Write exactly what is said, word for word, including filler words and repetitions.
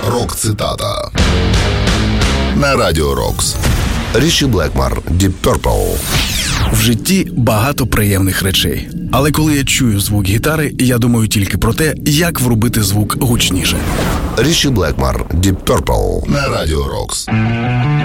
Рок-цитата на Радіо Рокс. Річі Блекмор, Deep Purple. В житті багато приємних речей. Але коли я чую звук гітари, я думаю тільки про те, як врубити звук гучніше. Річі Блекмор, Deep Purple на Радіо Рокс.